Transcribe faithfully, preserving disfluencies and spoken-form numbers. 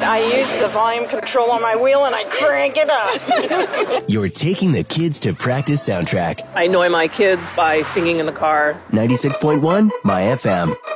I use the volume control on my wheel and I crank it up. You're taking the kids to practice soundtrack. I annoy my kids by singing in the car. ninety-six point one My F M.